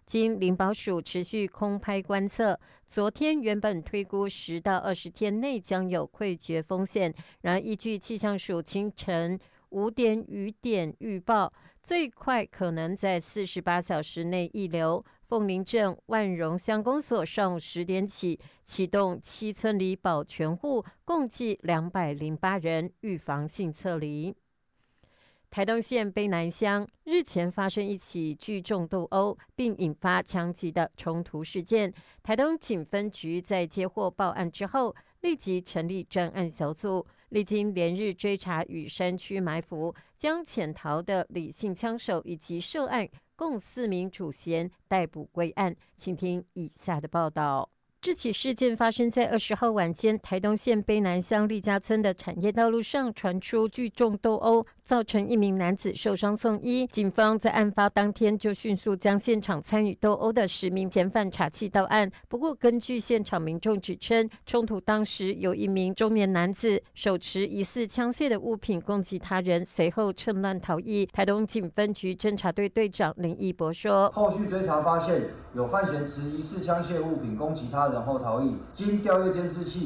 经林保署持续空拍观测，昨天原本推估10到20天内将有溃决风险，然而依据气象署清晨5点雨点预报，最快可能在48小时内溢流。凤林镇万荣乡公所上午10点起启动7村里保全户，共计208人预防性撤离。台东县卑南乡日前发生一起聚众斗殴，并引发枪击的冲突事件。台东警分局在接获报案之后，立即成立专案小组，历经连日追查与山区埋伏，将潜逃的李姓枪手以及涉案共4名主嫌逮捕归案。请听以下的报道。这起事件发生在20号晚间，台东县卑南乡利家村的产业道路上传出聚众斗殴，造成1名男子受伤送医。警方在案发当天就迅速将现场参与斗殴的10名嫌犯查缉到案。不过，根据现场民众指称，冲突当时有1名中年男子手持疑似枪械的物品攻击他人，随后趁乱逃逸。台东警分局侦查队队长林义博说：“ 后续追查发现，有犯嫌持疑似枪械物品攻击他人后逃逸，经调阅监视器，